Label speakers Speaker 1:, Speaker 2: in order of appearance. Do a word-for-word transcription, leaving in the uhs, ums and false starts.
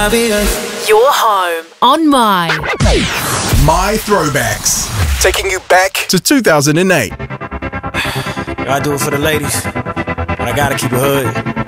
Speaker 1: Your home on My.
Speaker 2: My Throwbacks. Taking you back to two thousand eight.
Speaker 3: I do it for the ladies, but I gotta keep it hood.